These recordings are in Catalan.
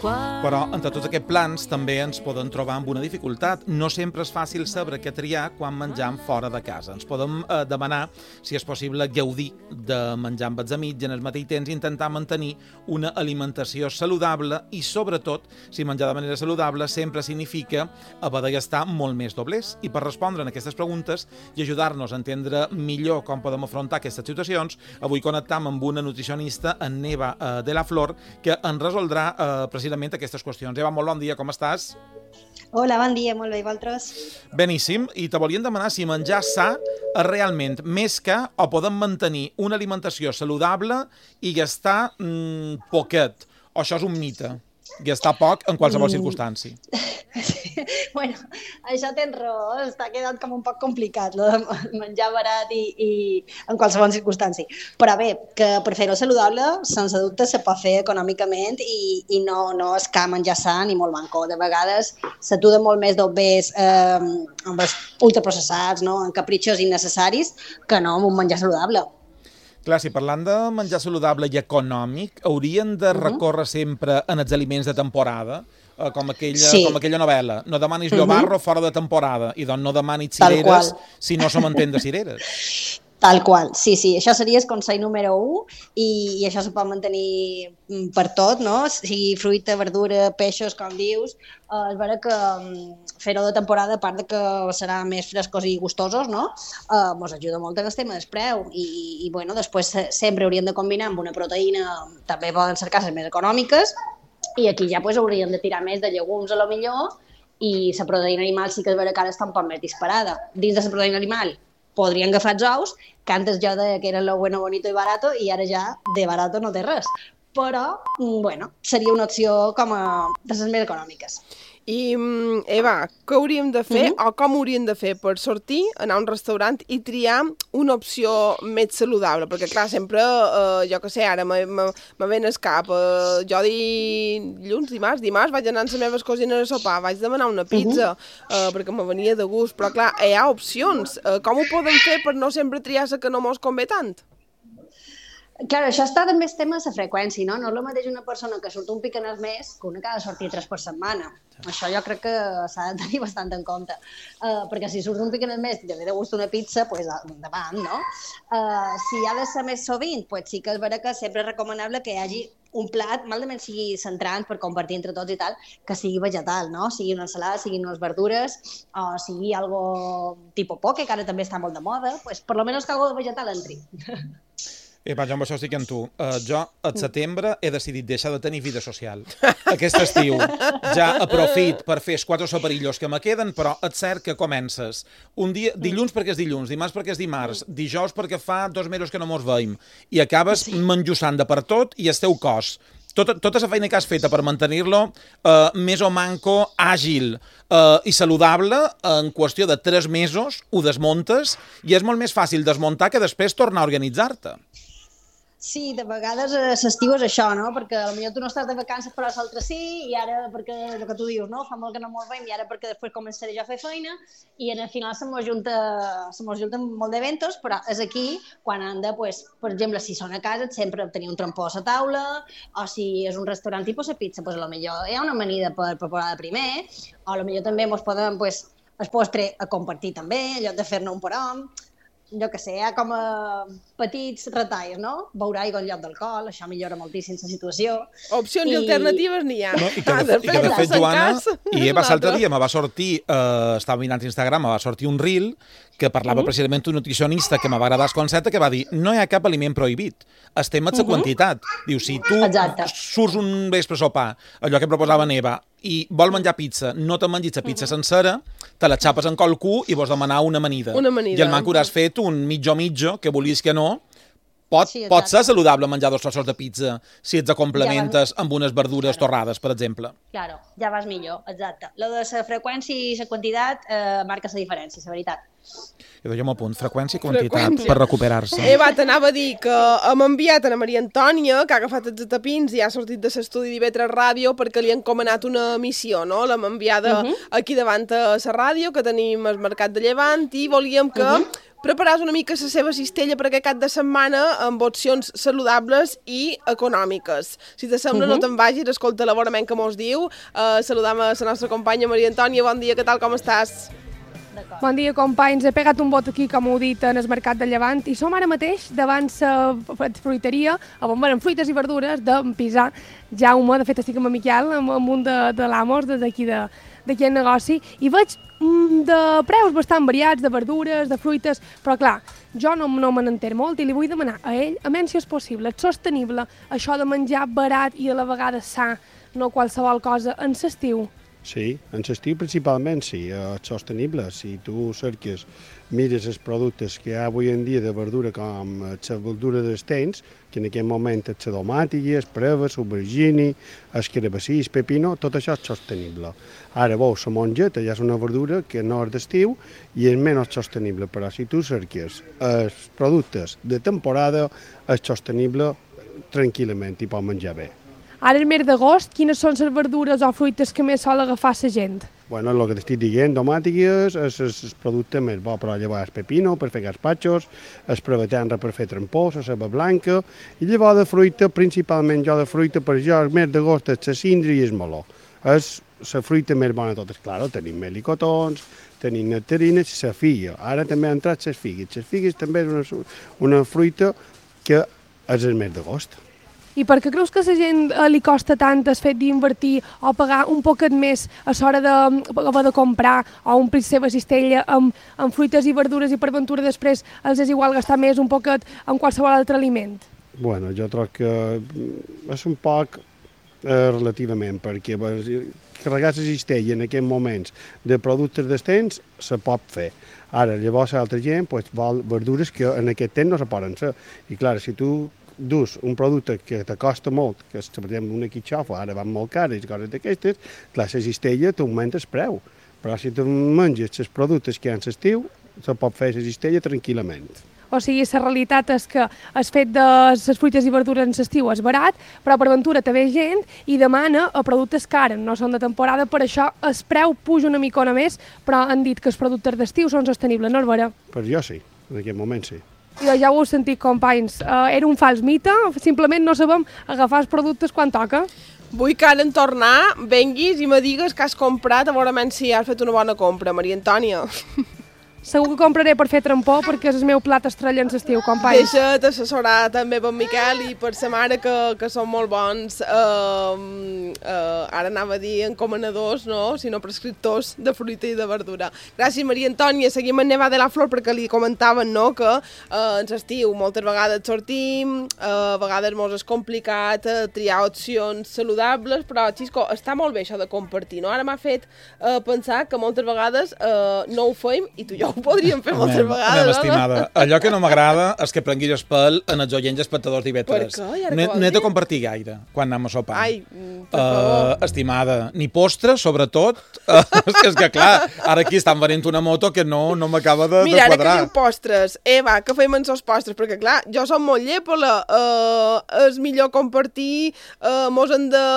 Però entre tots aquests plans també ens poden trobar amb una dificultat. No sempre és fàcil saber què triar quan menjam fora de casa. Ens podem demanar si és possible gaudir de menjar amb els amics i en el mateix temps intentar mantenir una alimentació saludable i, sobretot, si menjar de manera saludable sempre significa haver de gastar molt més doblers. I per respondre a aquestes preguntes i ajudar-nos a entendre millor com podem afrontar aquestes situacions, avui connectam amb una nutricionista, en Eva de la Flor, que ens resoldrà precisament aquestes qüestions. Eva, molt bon dia, com estàs? Hola, bon dia, molt bé, i vosaltres? Beníssim, i te volíem demanar si menjar sa és realment més que o podem mantenir una alimentació saludable i gastar poquet, o això és un mite, gastar poc en qualsevol circumstància. Bueno, això tens raó, està quedant com un poc complicat, lo de menjar barat i en qualsevol circumstància. Però bé, que per fer-ho saludable, sense dubte se pot fer econòmicament i no és car menjar sa ni molt manco. De vegades s'atuda molt més d'obès amb els ultraprocessats, no? En capritxos innecessaris, que no amb un menjar saludable. Clar, si parlant de menjar saludable i econòmic, haurien de recórrer sempre en els aliments de temporada, com aquella novel·la. No demanis llobarro fora de temporada, i doncs no demanis cireres si no se m'entén de cireres. Tal qual, sí, això seria el consell número 1 i això se pot mantenir per tot, no? Sigui fruita, verdura, peixos, com dius, és vera que fer-ho de temporada, a part de que serà més frescos i gustosos, no? Ens ajuda molt en el tema del preu i bueno, després sempre hauríem de combinar amb una proteïna, també poden ser cases més econòmiques, i aquí ja hauríem de tirar més de llegums a lo millor, i la proteïna animal sí que és vera que ara està un poc més disparada. Dins de la proteïna animal podrien agafar els ous, que antes jo deia que era lo bueno, bonito i barato, i ara ja de barato no té res. Però, bueno, seria una opció com de les més econòmiques. I, Eva, què hauríem de fer o com hauríem de fer per sortir, anar a un restaurant i triar una opció més saludable? Perquè, clar, sempre, jo què sé, ara me ven el cap. Jo dimarts vaig anar amb les meves cosines a sopar, vaig demanar una pizza perquè me venia de gust, però, clar, hi ha opcions. Com ho podem fer per no sempre triar la que no mos convé tant? Clar, això està també el tema de la freqüència, no? No és el mateix una persona que surt un pic en el mes que una que ha de sortir 3 per setmana. Això jo crec que s'ha de tenir bastant en compte. Perquè si surt un pic en el mes i te ve de gust una pizza, doncs endavant, no? Si ha de ser més sovint, doncs sí que és vera que sempre és recomanable que hi hagi un plat, malament sigui centrant per compartir entre tots i tal, que sigui vegetal, no? Sigui una ensalada, siguin unes verdures, o sigui algo tipus poke, que ara també està molt de moda, doncs per lo menos que algo de vegetal entri. Jo amb això estic amb tu. Jo, al setembre, he decidit deixar de tenir vida social. Aquest estiu ja aprofit per fer els 4 soperillos que me queden, però és cert que comences un dia, dilluns perquè és dilluns, dimarts perquè és dimarts, dijous perquè fa 2 mesos que no mos veiem, i acabes menjussant de per tot i el teu cos. Tota la feina que has feta per mantenir-lo més o manco àgil i saludable, en qüestió de 3 mesos ho desmuntes i és molt més fàcil desmuntar que després tornar a organitzar-te. Sí, de vegades l'estiu és això, no? Perquè potser tu no estàs de vacances però l'altre sí, i ara perquè, el que tu dius, no? Fa molt que no mos veiem, i ara perquè després començaré jo a fer feina, i al final se mos junten molt d'eventos, però és aquí quan han de, pues, per exemple, si són a casa, sempre tenir un trampó a la taula, o si és un restaurant tipus a pizza, pues, potser hi ha una amanida per preparar de primer, o potser també mos poden, pues, el postre a compartir també, en lloc de fer-ne un parom. Jo què sé, hi ha com petits retalls, no? Beure aigua en lloc d'alcohol, això millora moltíssim la situació. Opcions i alternatives n'hi ha. No, i que de fet, Joana, i Eva l'altre dia me va sortir, estava mirant Instagram, me va sortir un reel que parlava precisament d'un nutricionista que me va agradar el concepte, que va dir, no hi ha cap aliment prohibit, el tema és la quantitat. Diu, si tu surts un vespre a sopar, allò que proposava Eva, i vol menjar pizza, no te mengis la pizza sencera, te la xapes en col cul i vols demanar una amanida. I el manco has fet un mitjo, que volies que no, pot ser saludable menjar 2 trossos de pizza si ets complementes amb unes verdures torrades, per exemple. Claro, ja vas millor, exacte. Lo de la freqüència i la quantitat marca la diferència, la veritat. Jo m'ho apunt, freqüència i quantitat per recuperar-se. Eva, t'anava a dir que hem enviat a la Maria Antònia, que ha agafat els tapins i ha sortit de l'estudi d'IV3 Ràdio perquè li han encomanat una missió, no? L'hem enviada aquí davant a la ràdio, que tenim el Mercat de Llevant, i volíem que preparar una mica la seva cistella per aquest cap de setmana amb opcions saludables i econòmiques. Si te sembla, no te'n vagis, escolta l'avorament que mos diu. Saludam a la nostra companya Maria Antònia. Bon dia, què tal, com estàs? Bon dia, companys. He pegat un bot aquí, com heu dit, en el Mercat de Llevant, i som ara mateix davant la fruiteria, on venen fruites i verdures d'en Pisà Jaume. De fet, estic amb en Miquel, amb un de l'Amos, d'aquí el negoci, i veig de preus bastant variats, de verdures, de fruites, però clar, jo no me n'enter molt i li vull demanar a ell, a menys si és possible, és sostenible, això de menjar barat i a la vegada sa, no qualsevol cosa, en l'estiu. Sí, en l'estiu principalment sí, és sostenible. Si tu cerques, mires els productes que hi ha avui en dia de verdura com la verdura d'estens, que en aquest moment és la tomàtiga, el preves, l'aubergine, el carabassí, el pepino, tot això és sostenible. Ara veus, la mongeta ja és una verdura que no és d'estiu i és menys sostenible, però si tu cerques els productes de temporada, és sostenible tranquil·lament i pot menjar bé. Ara, el mes d'agost, quines són les verdures o fruites que més sol agafar la gent? Bueno, el que t'estic dient, tomàtiques, és el producte més bo per llevar el pepino, per fer gazpachos, el preveterra per fer trampós, la ceba blanca, i llavors de fruita, principalment jo de fruita, per jo el mes d'agost és la cindra i el meló. És la fruita més bona de totes. Claro, tenim melicotons, tenim nectarines i la figa. Ara també han entrat les figues. Les figues també és una fruita que és el mes d'agost. I per què creus que a la gent li costa tant el fet d'invertir o pagar un poquet més a l'hora de comprar o omplir la seva cistella amb fruites i verdures i per ventura després els és igual gastar més un poquet en qualsevol altre aliment? Bueno, jo troc que és un poc relativament, perquè carregar la cistella en aquests moments de productes d'estens se pot fer. Ara, llavors l'altra gent vol verdures que en aquest temps no se poden fer. I clar, si tu dus un producte que te costa molt, que és, per exemple, una quitxofa, ara van molt cares i coses d'aquestes, clar, la cistella t'augmenta el preu. Però si tu menges els productes que hi ha en l'estiu, se pot fer la cistella tranquil·lament. O sigui, la realitat és que el fet de les fruites i verdures en l'estiu és barat, però per ventura te ve gent i demana a productes cars, no són de temporada, per això el preu puja una micona més, però han dit que els productes d'estiu són sostenibles, no és vera? Per jo sí, en aquest moment sí. I ja ho heu sentit, companys, era un fals mite, simplement no sabem agafar els productes quan toca. Vull que ara en tornar, venguis i me digues que has comprat, a veure si has fet una bona compra, Maria Antònia. Segur que compraré per fer trampó, perquè és el meu plat estrella en l'estiu, companys. Deixa't assessorar també per Miquel i per sa mare, que són molt bons. Ara anava a dir encomanadors, no? Sinó prescriptors de fruita i de verdura. Gràcies, Maria Antònia. Seguim en Nevada de la Flor, perquè li comentaven, no?, que en l'estiu moltes vegades sortim, a vegades mos és complicat triar opcions saludables, però, Xisco, està molt bé això de compartir, no? Ara m'ha fet pensar que moltes vegades no ho fem i tu i jo ho podríem fer moltes vegades. Estimada, allò que no m'agrada és que prenguis el pèl en els oients espectadors d'IV3. Per què? No he de compartir gaire quan anem a sopar. Ai, per favor. Estimada, ni postre, sobretot. És que, clar, ara aquí estan venent una moto que no m'acaba de quadrar. Mira, ara que diem postres, Eva, què fem amb els postres? Perquè, clar, jo som molt llepola. És millor compartir, mos hem de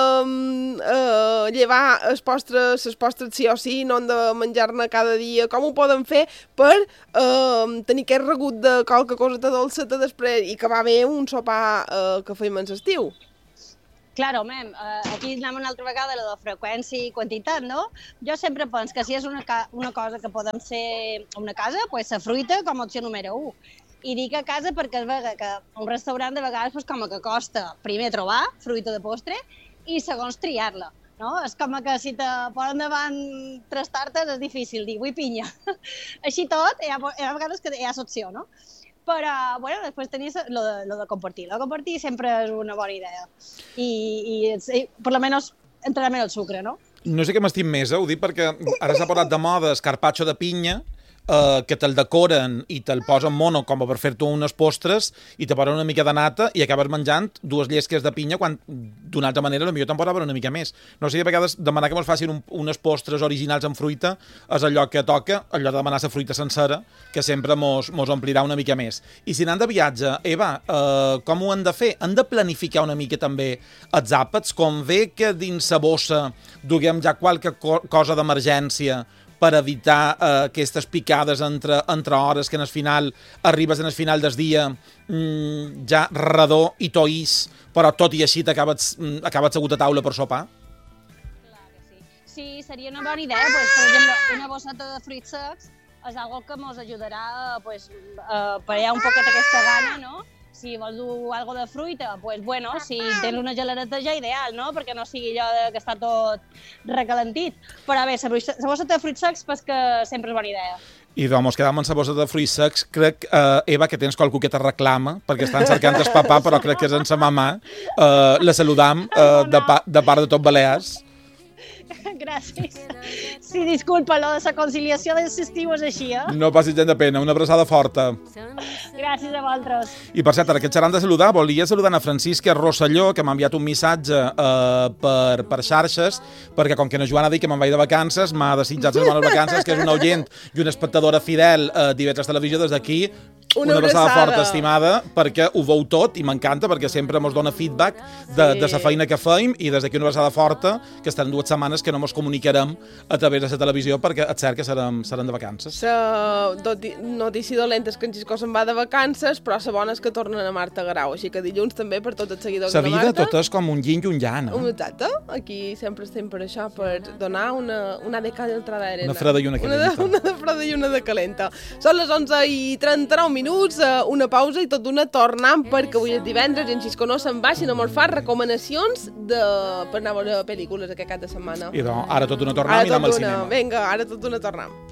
llevar els postres sí o sí, no hem de menjar-ne cada dia. Com ho podem fer per tenir aquest regut de qualque cosa de dolceta després i que va bé un sopar que fem en l'estiu? Claro, aquí anem una altra vegada a la de freqüència i quantitat, no? Jo sempre penso que si és una cosa que podem ser a una casa, pues la fruita com a opció número 1. I dic a casa perquè que un restaurant de vegades pues, com que costa primer trobar fruita de postre i segons triar-la. No? És com que si te posen davant 3 tartes és difícil dir, vull pinya. Així tot, hi ha vegades que hi ha l'opció, no? Però, bueno, després tenies lo de compartir. Lo de compartir sempre és una bona idea. I per lo menos, entrar en el sucre, no? No sé què m'estim més, ho dic perquè ara s'ha posat de moda el carpaccio de pinya, que te'l decoren i te'l posen mono com per fer-te unes postres i te posen una mica de nata i acabes menjant 2 llesques de pinya quan d'una altra manera potser te'n posaven una mica més. No sé, a vegades demanar que ens facin unes postres originals amb fruita és allò que toca, allò de demanar la fruita sencera, que sempre mos omplirà una mica més. I si anem de viatge, Eva, com ho hem de fer? Hem de planificar una mica també els àpats, com ve que dins la bossa duguem ja qualque cosa d'emergència per evitar aquestes picades entre hores que en el final arribes en el final del dia ja redó i toís, però tot i així t'acabes segut a taula per sopar? Sí, seria una bona idea, pues, per exemple, una bosseta de fruits secs és algo que ens ajudarà pues, a parar un poquet aquesta gana, no? Si vols dur algo de fruita, pues bueno, si tens una geladeta ja ideal, no? Perquè no sigui allò que està tot recalentit. Però bé, la bosseta de fruits secs pues que sempre és bona idea. I doncs, quedam amb la bosseta de fruits secs. Crec, Eva, que tens qualcú que te reclama, perquè estan cercant el papà, però crec que és en sa mamà. La saludam de part de tot Balears. Gràcies. Sí, disculpa, lo de la conciliació de l'estiu és així, eh? No passis gent de pena, una abraçada forta. Gràcies a vosaltres. I per cert, ara que xerrant de saludar, volia saludar a Francisca Rosselló, que m'ha enviat un missatge per xarxes, perquè com que no Joana ha dit que me'n vaig de vacances, m'ha desitjat les bones vacances, que és una oient i una espectadora fidel d'IV3 Televisió, des d'aquí una abraçada forta, estimada, perquè ho veu tot i m'encanta, perquè sempre mos dona feedback de la feina que feim, i des d'aquí una abraçada forta, que estan 2 setmanes que no mos comunicarem a través de la televisió, perquè és cert que serem de vacances. La notícia dolenta és que en Xisco se'n va de vacances, però la bona és que tornen a Marta Garau, així que dilluns també per tots els seguidors de la Marta. La vida tot és com un yin i un yang, no? Exacte, aquí sempre estem per això, per donar una de cal i altra d'arena. Una freda i una calenta. Una de freda i una de calenta. Són les 11:39 minuts, una pausa i tot d'una tornant, perquè avui és divendres i en Xisco no se'n va, sinó molt fa recomanacions per anar a veure pel·lícules aquest cap de setmana. I doncs, ara tot d'una tornant i anem al cinema. Vinga, ara tot d'una tornant.